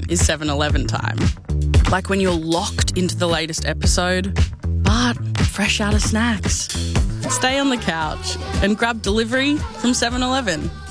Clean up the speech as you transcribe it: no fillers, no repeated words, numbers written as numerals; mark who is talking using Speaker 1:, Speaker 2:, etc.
Speaker 1: is 7-Eleven time. Like when you're locked into the latest episode, but fresh out of snacks. Stay on the couch and grab delivery from 7-Eleven.